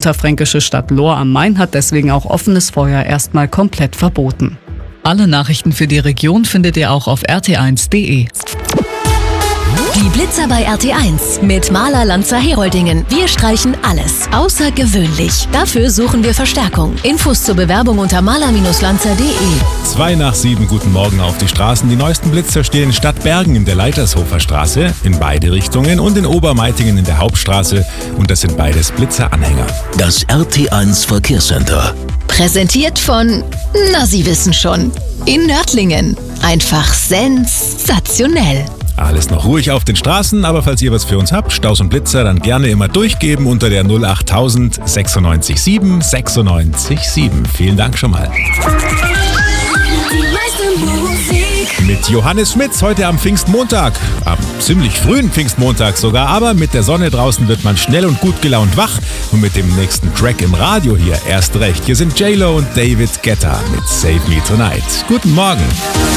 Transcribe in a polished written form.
unterfränkische Stadt Lohr am Main hat deswegen auch offenes Feuer erstmal komplett verboten. Alle Nachrichten für die Region findet ihr auch auf rt1.de. Die Blitzer bei RT1 mit Maler Lanzer Heroldingen. Wir streichen alles außergewöhnlich. Dafür suchen wir Verstärkung. Infos zur Bewerbung unter maler-lanzer.de. 6:07, guten Morgen auf die Straßen. Die neuesten Blitzer stehen in Stadtbergen in der Leitershofer Straße in beide Richtungen und in Obermeitingen in der Hauptstraße. Und das sind beides Blitzeranhänger. Das RT1 Verkehrscenter. Präsentiert von, na Sie wissen schon, in Nördlingen. Einfach sensationell. Alles noch ruhig auf den Straßen, aber falls ihr was für uns habt, Staus und Blitzer, dann gerne immer durchgeben unter der 08000 96 7 96 7. Vielen Dank schon mal. Mit Johannes Schmitz heute am Pfingstmontag, am ziemlich frühen Pfingstmontag sogar, aber mit der Sonne draußen wird man schnell und gut gelaunt wach und mit dem nächsten Track im Radio hier erst recht. Hier sind J-Lo und David Guetta mit Save Me Tonight. Guten Morgen.